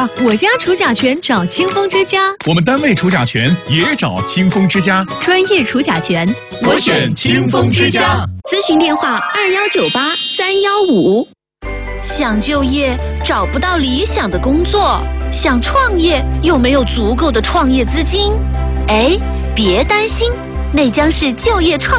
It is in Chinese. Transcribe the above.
啊，我家除甲醛找清风之家， 我们单位除甲醛也找清风之家， 专业除甲醛， 我选清风之家。 咨询电话2198-315。 想就业找不到理想的工作，想创业又没有足够的创业资金。哎，别担心，那将是就业创